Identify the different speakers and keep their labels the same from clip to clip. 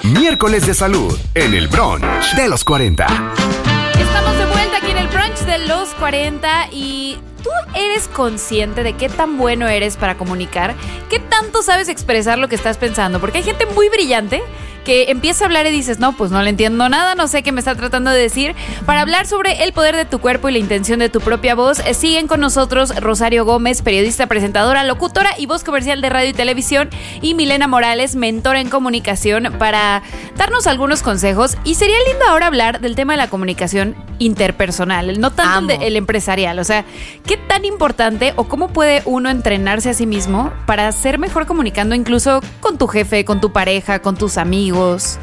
Speaker 1: Miércoles de salud en el brunch de los 40.
Speaker 2: Estamos de vuelta aquí en el brunch de los 40 y ¿tú eres consciente de qué tan bueno eres para comunicar? ¿Qué tanto sabes expresar lo que estás pensando? Porque hay gente muy brillante que empieza a hablar y dices, no, pues no le entiendo nada, no sé qué me está tratando de decir. Para hablar sobre el poder de tu cuerpo y la intención de tu propia voz, siguen con nosotros Rosario Gómez, periodista, presentadora, locutora y voz comercial de radio y televisión, y Milena Morales, mentora en comunicación, para darnos algunos consejos. Y sería lindo ahora hablar del tema de la comunicación interpersonal, no tanto el empresarial. O sea, ¿qué tan importante o cómo puede uno entrenarse a sí mismo para ser mejor comunicando incluso con tu jefe, con tu pareja, con tus amigos?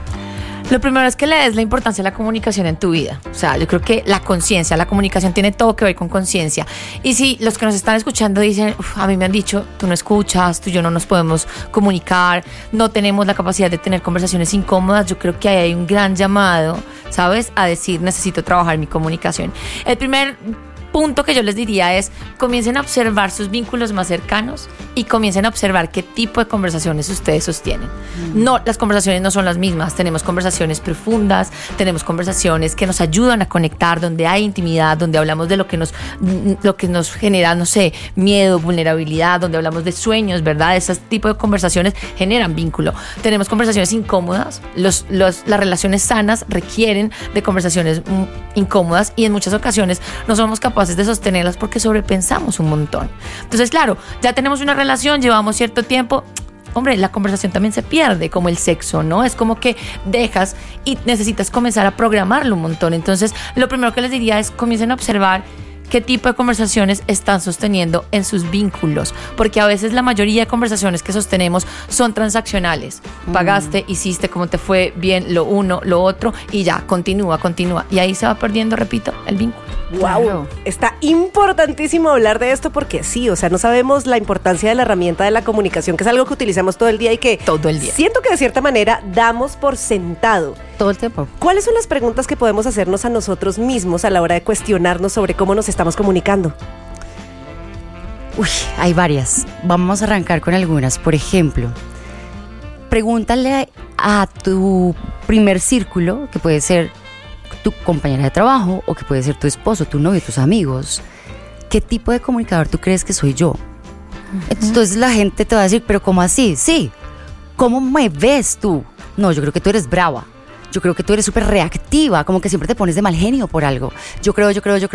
Speaker 3: Lo primero es que le des la importancia a la comunicación en tu vida. O sea, yo creo que la conciencia, la comunicación tiene todo que ver con conciencia. Y si los que nos están escuchando dicen, a mí me han dicho, tú no escuchas, tú y yo no nos podemos comunicar, no tenemos la capacidad de tener conversaciones incómodas, yo creo que ahí hay un gran llamado, ¿sabes? A decir, necesito trabajar mi comunicación. El primer punto que yo les diría es, comiencen a observar sus vínculos más cercanos y comiencen a observar qué tipo de conversaciones ustedes sostienen. No, las conversaciones no son las mismas. Tenemos conversaciones profundas, tenemos conversaciones que nos ayudan a conectar, donde hay intimidad, donde hablamos de lo que nos genera, no sé, miedo, vulnerabilidad, donde hablamos de sueños, ¿verdad? Ese tipo de conversaciones generan vínculo. Tenemos conversaciones incómodas. Las relaciones sanas requieren de conversaciones incómodas y en muchas ocasiones no somos capaces de sostenerlas porque sobrepensamos un montón. Entonces, claro, ya tenemos una relación, llevamos cierto tiempo. Hombre, la conversación también se pierde, como el sexo, ¿no? Es como que dejas y necesitas comenzar a programarlo un montón. Entonces, lo primero que les diría es comiencen a observar qué tipo de conversaciones están sosteniendo en sus vínculos, porque a veces la mayoría de conversaciones que sostenemos son transaccionales. Pagaste, hiciste, cómo te fue, bien, lo uno, lo otro, y ya, continúa, y ahí se va perdiendo, repito, el vínculo.
Speaker 4: ¡Wow!
Speaker 2: Claro.
Speaker 4: Está importantísimo hablar de esto porque sí, o sea, no sabemos la importancia de la herramienta de la comunicación, que es algo que utilizamos todo el día y que
Speaker 3: todo el día
Speaker 4: siento que de cierta manera damos por sentado.
Speaker 3: Todo el tiempo.
Speaker 4: ¿Cuáles son las preguntas que podemos hacernos a nosotros mismos a la hora de cuestionarnos sobre cómo nos estamos comunicando?
Speaker 5: Uy, hay varias. Vamos a arrancar con algunas. Por ejemplo, pregúntale a tu primer círculo, que puede ser tu compañera de trabajo o que puede ser tu esposo, tu novio, tus amigos, ¿qué tipo de comunicador tú crees que soy yo? Entonces la gente te va a decir, pero ¿cómo así? Sí, ¿cómo me ves tú? No, yo creo que tú eres brava. Yo creo que tú eres súper reactiva, como que siempre te pones de mal genio por algo. Yo creo.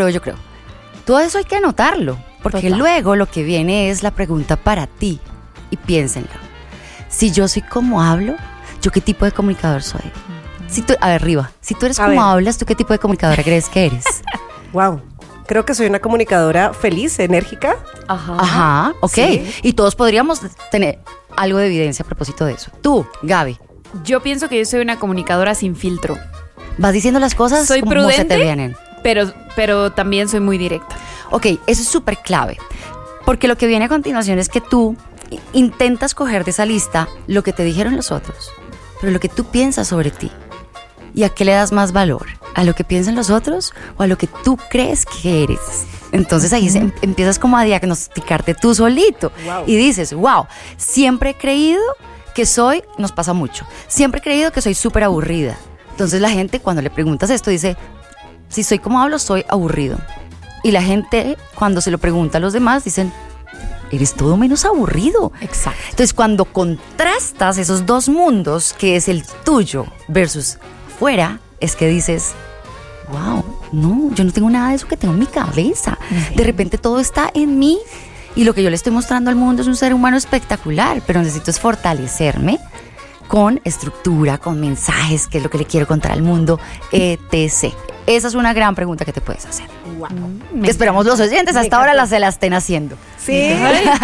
Speaker 5: Todo eso hay que anotarlo, porque
Speaker 3: Total.
Speaker 5: Luego lo que viene es la pregunta para ti. Y piénsenlo. Si yo soy como hablo, ¿yo qué tipo de comunicador soy? Si tú eres como hablas, ¿tú qué tipo de comunicadora crees que eres?
Speaker 4: ¡Wow! Creo que soy una comunicadora feliz, enérgica.
Speaker 5: Ajá, ok. Sí. Y todos podríamos tener algo de evidencia a propósito de eso. Tú, Gaby.
Speaker 2: Yo pienso que yo soy una comunicadora sin filtro.
Speaker 5: Vas diciendo las cosas
Speaker 2: soy
Speaker 5: como
Speaker 2: prudente,
Speaker 5: se te vienen.
Speaker 2: Pero también soy muy directa.
Speaker 5: Ok, eso es súper clave. Porque lo que viene a continuación es que tú intentas coger de esa lista lo que te dijeron los otros, pero lo que tú piensas sobre ti. ¿Y a qué le das más valor? ¿A lo que piensan los otros o a lo que tú crees que eres? Entonces ahí empiezas como a diagnosticarte tú solito. Wow. Y dices, wow, siempre he creído que nos pasa mucho, siempre he creído que soy súper aburrida. Entonces la gente cuando le preguntas esto dice, si soy como hablo, soy aburrido. Y la gente cuando se lo pregunta a los demás dicen, eres todo menos aburrido.
Speaker 3: Exacto.
Speaker 5: Entonces cuando contrastas esos dos mundos, que es el tuyo versus fuera, es que dices, wow, no, yo no tengo nada de eso que tengo en mi cabeza. De repente todo está en mí y lo que yo le estoy mostrando al mundo es un ser humano espectacular, pero necesito es fortalecerme con estructura, con mensajes, que es lo que le quiero contar al mundo, etc. Esa es una gran pregunta que te puedes hacer. Wow. Esperamos los oyentes hasta ahora se la estén haciendo.
Speaker 4: Sí.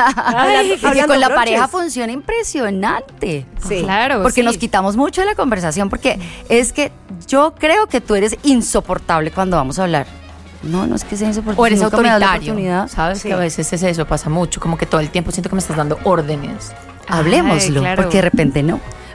Speaker 5: Porque con la pareja funciona impresionante.
Speaker 4: Sí.
Speaker 2: Claro.
Speaker 5: Porque
Speaker 2: sí.
Speaker 5: nos quitamos mucho de la conversación, porque es que yo creo que tú eres insoportable cuando vamos a hablar. No es que sea insoportable.
Speaker 3: O eres
Speaker 5: nunca me das la
Speaker 3: autoritario,
Speaker 5: oportunidad.
Speaker 3: ¿sabes?
Speaker 4: Sí.
Speaker 3: Que a veces es eso, pasa mucho, como que todo el tiempo siento que me estás dando órdenes.
Speaker 5: Hablemoslo,
Speaker 2: Ay, claro.
Speaker 5: porque de repente no.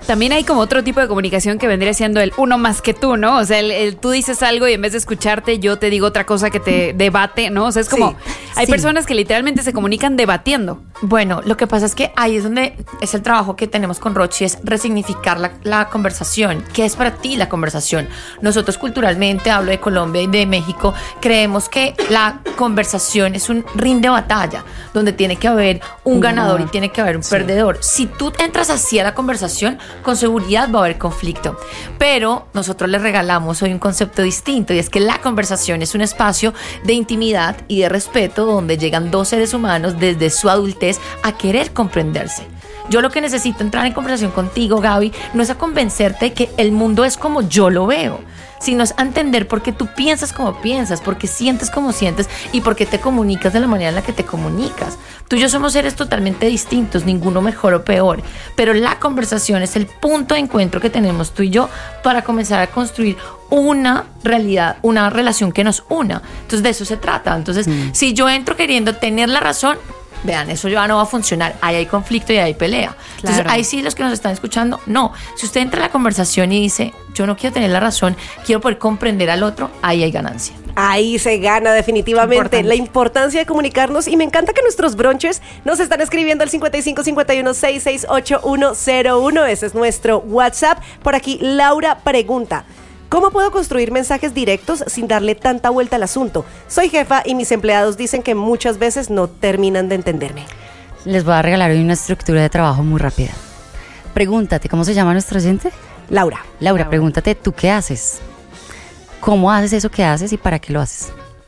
Speaker 2: también hay como otro tipo de comunicación que vendría siendo el uno más que tú, ¿no? O sea, tú dices algo y en vez de escucharte, yo te digo otra cosa que te debate, ¿no? O sea, es como,
Speaker 4: Sí.
Speaker 2: hay personas que literalmente se comunican debatiendo.
Speaker 3: Bueno, lo que pasa es que ahí es donde es el trabajo que tenemos con Rochi, es resignificar la conversación. ¿Qué es para ti la conversación? Nosotros culturalmente, hablo de Colombia y de México, creemos que la conversación es un ring de batalla, donde tiene que haber un ganador y tiene que haber un perdedor. Si tú entras así a la conversación, con seguridad va a haber conflicto. Pero nosotros les regalamos hoy un concepto distinto, y es que la conversación es un espacio de intimidad y de respeto donde llegan dos seres humanos desde su adultez a querer comprenderse. Yo lo que necesito entrar en conversación contigo, Gaby, no es a convencerte de que el mundo es como yo lo veo, sino es a entender por qué tú piensas como piensas, por qué sientes como sientes y por qué te comunicas de la manera en la que te comunicas. Tú y yo somos seres totalmente distintos, ninguno mejor o peor, pero la conversación es el punto de encuentro que tenemos tú y yo para comenzar a construir una realidad, una relación que nos una. Entonces de eso se trata. Entonces, si yo entro queriendo tener la razón, vean, eso ya no va a funcionar. Ahí hay conflicto y hay pelea. Entonces,
Speaker 2: Claro.
Speaker 3: ahí sí, los que nos están escuchando, no. Si usted entra a la conversación y dice, yo no quiero tener la razón, quiero poder comprender al otro, ahí hay ganancia.
Speaker 4: Ahí se gana definitivamente
Speaker 2: Importante.
Speaker 4: la importancia de comunicarnos, y me encanta que nuestros brunchers nos están escribiendo al 55 51 66 8101. Ese es nuestro WhatsApp. Por aquí Laura pregunta: ¿cómo puedo construir mensajes directos sin darle tanta vuelta al asunto? Soy jefa y mis empleados dicen que muchas veces no terminan de entenderme.
Speaker 5: Les voy a regalar hoy una estructura de trabajo muy rápida. Pregúntate, ¿cómo se llama nuestro oyente?
Speaker 4: Laura.
Speaker 5: Laura, pregúntate, ¿tú qué haces? ¿Cómo haces eso que haces y para qué lo haces?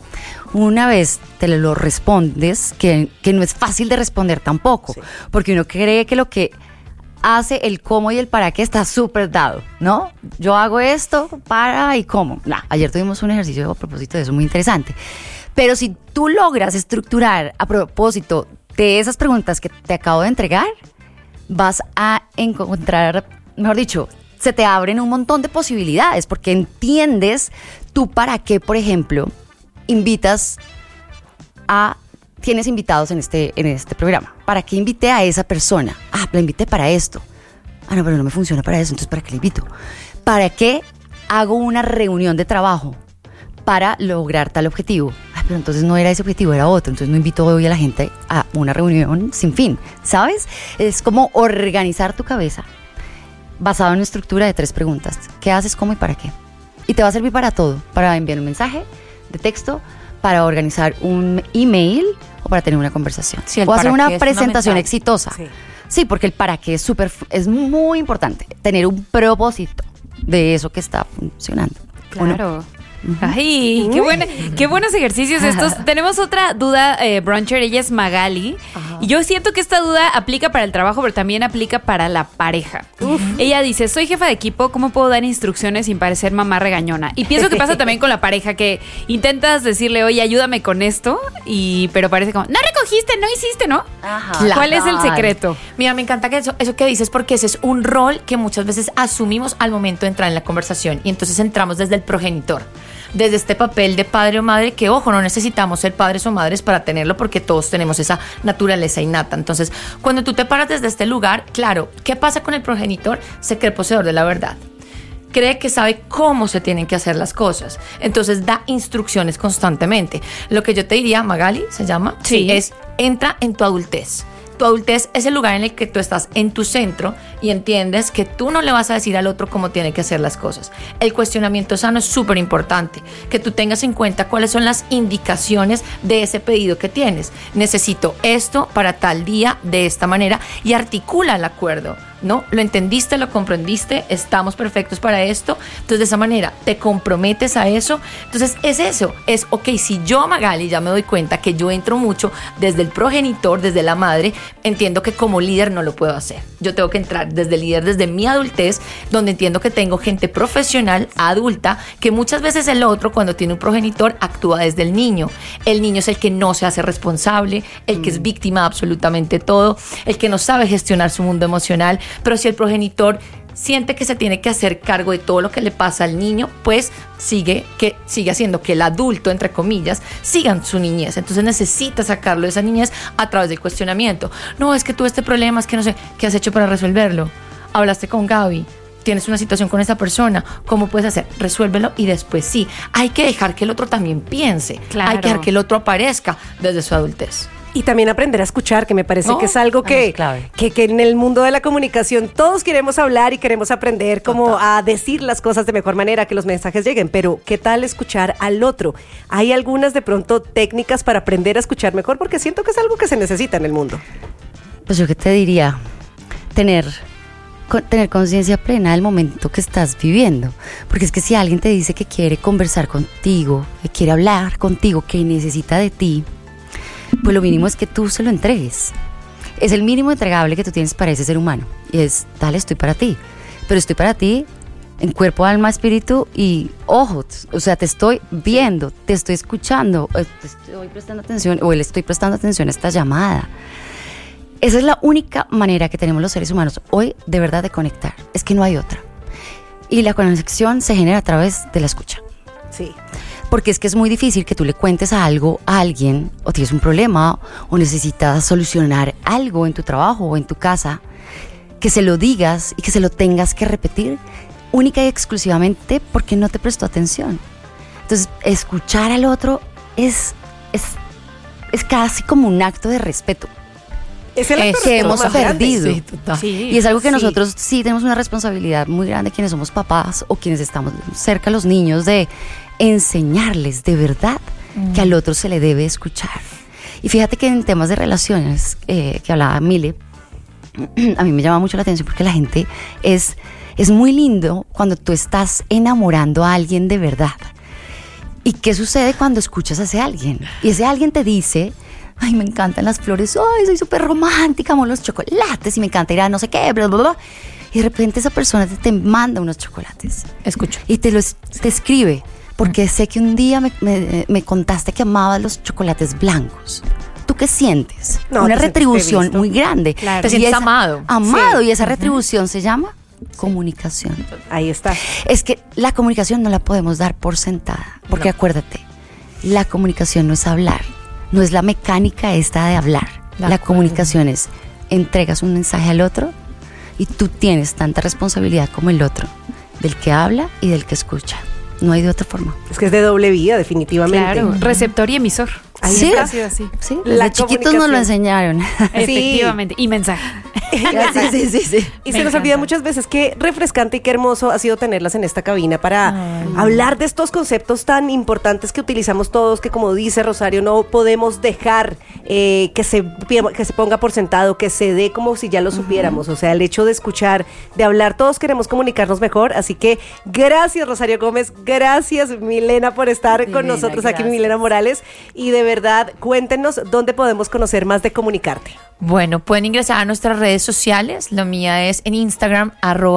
Speaker 5: Una vez te lo respondes, que no es fácil de responder tampoco,
Speaker 4: Sí.
Speaker 5: porque uno cree que lo que hace, el cómo y el para qué está súper dado, ¿no? Yo hago esto para y cómo. Ayer tuvimos un ejercicio a propósito de eso muy interesante. Pero si tú logras estructurar a propósito de esas preguntas que te acabo de entregar, vas a encontrar, mejor dicho, se te abren un montón de posibilidades, porque entiendes tú para qué, por ejemplo, tienes invitados en este programa. ¿Para qué invité a esa persona? La invité para esto. No, pero no me funciona para eso, entonces ¿para qué la invito? ¿Para qué hago una reunión de trabajo? Para lograr tal objetivo. Pero entonces no era ese objetivo, era otro. Entonces no invito hoy a la gente a una reunión sin fin, ¿sabes? Es como organizar tu cabeza basado en una estructura de 3 preguntas. ¿Qué haces, cómo y para qué? Y te va a servir para todo, para enviar un mensaje de texto, para organizar un email o para tener una conversación.
Speaker 3: Sí, el
Speaker 5: o hacer
Speaker 3: para
Speaker 5: una
Speaker 3: qué es
Speaker 5: presentación
Speaker 3: fundamental.
Speaker 5: exitosa.
Speaker 4: Sí.
Speaker 5: Sí, porque el para qué es muy importante. Tener un propósito de eso que está funcionando. ¿O no?
Speaker 2: Claro. Ay, qué buenos ejercicios estos. Tenemos otra duda, bruncher, ella es Magali. Y yo siento que esta duda aplica para el trabajo, pero también aplica para la pareja. Ella dice, soy jefa de equipo, ¿cómo puedo dar instrucciones sin parecer mamá regañona? Y pienso que pasa también con la pareja, que intentas decirle, oye, ayúdame con esto, pero parece como, no recogiste, no hiciste, ¿no? ¿Cuál es el secreto?
Speaker 3: Mira, me encanta que eso que dices, porque ese es un rol que muchas veces asumimos al momento de entrar en la conversación, y entonces entramos desde el progenitor, desde este papel de padre o madre, que ojo, no necesitamos ser padres o madres para tenerlo, porque todos tenemos esa naturaleza innata. Entonces, cuando tú te paras desde este lugar, claro, ¿qué pasa con el progenitor? Se cree poseedor de la verdad. Cree que sabe cómo se tienen que hacer las cosas. Entonces da instrucciones constantemente. Lo que yo te diría, Magali, se llama,
Speaker 2: Sí.
Speaker 3: es entra en tu adultez. Tu adultez es el lugar en el que tú estás en tu centro y entiendes que tú no le vas a decir al otro cómo tiene que hacer las cosas. El cuestionamiento sano es súper importante, que tú tengas en cuenta cuáles son las indicaciones de ese pedido que tienes. Necesito esto para tal día, de esta manera, y articula el acuerdo, ¿no? ¿Lo entendiste? ¿Lo comprendiste? ¿Estamos perfectos para esto? Entonces, de esa manera, te comprometes a eso. Entonces, es eso. Es, ok, si yo, Magali, ya me doy cuenta que yo entro mucho desde el progenitor, desde la madre, entiendo que como líder no lo puedo hacer. Yo tengo que entrar desde el líder, desde mi adultez, donde entiendo que tengo gente profesional, adulta, que muchas veces el otro, cuando tiene un progenitor, actúa desde el niño. El niño es el que no se hace responsable, el que es víctima de absolutamente todo, el que no sabe gestionar su mundo emocional. Pero si el progenitor siente que se tiene que hacer cargo de todo lo que le pasa al niño, pues sigue haciendo que el adulto, entre comillas, siga en su niñez. Entonces necesita sacarlo de esa niñez a través del cuestionamiento. No, es que tuve este problema, es que no sé, ¿qué has hecho para resolverlo? hablaste con Gaby, tienes una situación con esa persona, ¿cómo puedes hacer? Resuélvelo y después sí. Hay que dejar que el otro también piense.
Speaker 2: Claro.
Speaker 3: Hay que dejar que el otro aparezca desde su adultez.
Speaker 4: Y también aprender a escuchar, que me parece
Speaker 3: No,
Speaker 4: que es algo
Speaker 5: es clave.
Speaker 4: que en el mundo de la comunicación todos queremos hablar y queremos aprender como a decir las cosas de mejor manera, que los mensajes lleguen, pero ¿qué tal escuchar al otro? Hay algunas de pronto técnicas para aprender a escuchar mejor, porque siento que es algo que se necesita en el mundo.
Speaker 5: Pues yo qué te diría, tener conciencia plena del momento que estás viviendo. Porque es que si alguien te dice que quiere conversar contigo, que quiere hablar contigo, que necesita de ti, pues lo mínimo es que tú se lo entregues. Es el mínimo entregable que tú tienes para ese ser humano. Y es, dale, estoy para ti. Pero estoy para ti en cuerpo, alma, espíritu y ojos. O sea, te estoy viendo, te estoy escuchando, te estoy prestando atención, o le estoy prestando atención a esta llamada. Esa es la única manera que tenemos los seres humanos hoy de verdad de conectar. Es que no hay otra. Y la conexión se genera a través de la escucha.
Speaker 4: Sí.
Speaker 5: Porque es que es muy difícil que tú le cuentes algo a alguien, o tienes un problema, o necesitas solucionar algo en tu trabajo o en tu casa, que se lo digas y que se lo tengas que repetir única y exclusivamente porque no te prestó atención. Entonces, escuchar al otro es casi como un acto de respeto.
Speaker 4: Es el acto
Speaker 5: que hemos
Speaker 4: más grande.
Speaker 5: perdido.
Speaker 3: Sí, total.
Speaker 2: Sí.
Speaker 5: Y es algo que
Speaker 4: Sí.
Speaker 5: nosotros sí tenemos una responsabilidad muy grande, quienes somos papás o quienes estamos cerca a los niños, de enseñarles de verdad que al otro se le debe escuchar. Y fíjate que en temas de relaciones, que hablaba Mile, a mí me llama mucho la atención porque la gente es muy lindo cuando tú estás enamorando a alguien de verdad. ¿Y qué sucede cuando escuchas a ese alguien? Y ese alguien te dice: ay, me encantan las flores, ay, soy súper romántica, amo los chocolates y me encanta ir a no sé qué, bla, bla, bla. Y de repente esa persona te manda unos chocolates.
Speaker 3: Escucho.
Speaker 5: Y te escribe, porque sé que un día me contaste que amabas los chocolates blancos. ¿Tú qué sientes?
Speaker 4: No,
Speaker 5: Una
Speaker 4: te sientes
Speaker 5: retribución
Speaker 4: visto.
Speaker 5: muy grande.
Speaker 2: Claro.
Speaker 3: Te
Speaker 5: Y
Speaker 3: sientes
Speaker 5: esa-
Speaker 3: amado.
Speaker 5: Amado,
Speaker 4: Sí.
Speaker 5: y esa retribución se llama comunicación.
Speaker 4: Ahí está.
Speaker 5: Es que la comunicación no la podemos dar por sentada, porque acuérdate, la comunicación no es hablar, no es la mecánica esta de hablar. La comunicación es, entregas un mensaje al otro y tú tienes tanta responsabilidad como el otro, del que habla y del que escucha. No hay de otra forma.
Speaker 4: Es que es de doble vía, definitivamente.
Speaker 2: Claro, receptor y emisor.
Speaker 4: Ahí
Speaker 5: Sí.
Speaker 4: está.
Speaker 2: Ha sido así.
Speaker 5: Sí,
Speaker 4: La
Speaker 5: desde chiquitos nos lo
Speaker 4: comunicación.
Speaker 5: enseñaron.
Speaker 2: Efectivamente. Y mensaje.
Speaker 5: Sí.
Speaker 4: Y
Speaker 2: Me
Speaker 4: se nos olvida
Speaker 2: encanta.
Speaker 4: muchas veces qué refrescante y qué hermoso ha sido tenerlas en esta cabina para hablar de estos conceptos tan importantes que utilizamos todos, que como dice Rosario, no podemos dejar que se ponga por sentado, que se dé como si ya lo supiéramos. O sea, el hecho de escuchar, de hablar, todos queremos comunicarnos mejor. Así que gracias, Rosario Gómez, gracias, Milena, por estar con
Speaker 5: Divina,
Speaker 4: nosotros aquí,
Speaker 5: gracias.
Speaker 4: Milena Morales. Y de verdad, cuéntenos dónde podemos conocer más de Comunicarte.
Speaker 3: Bueno, pueden ingresar a nuestras redes sociales. La mía es en Instagram,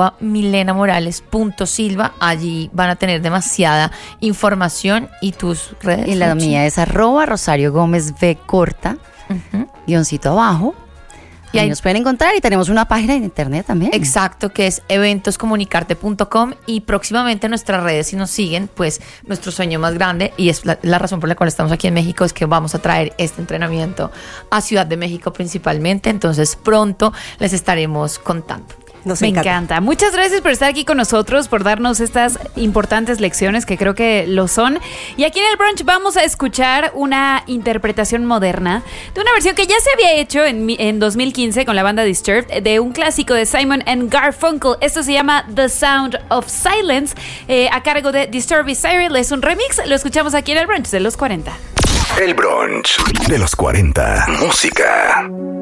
Speaker 3: @milenamorales.silva. Allí van a tener demasiada información. Y tus redes.
Speaker 5: Y la
Speaker 3: Rochi?
Speaker 5: mía es @Rosario Gómez V corta, guioncito abajo.
Speaker 3: Y
Speaker 5: Ahí
Speaker 3: ahí-
Speaker 5: nos pueden encontrar, y tenemos una página de internet también.
Speaker 3: Exacto, que es eventoscomunicarte.com, y próximamente en nuestras redes, si nos siguen, pues nuestro sueño más grande, y es la razón por la cual estamos aquí en México, es que vamos a traer este entrenamiento a Ciudad de México principalmente. Entonces pronto les estaremos contando.
Speaker 4: Nos
Speaker 2: Me encanta. Muchas gracias por estar aquí con nosotros, por darnos estas importantes lecciones que creo que lo son. Y aquí en el brunch vamos a escuchar una interpretación moderna de una versión que ya se había hecho en 2015 con la banda Disturbed, de un clásico de Simon and Garfunkel. Esto se llama The Sound of Silence, a cargo de Disturbed y Cyril. Es un remix. Lo escuchamos aquí en el brunch de los 40.
Speaker 1: El brunch de los 40. Música.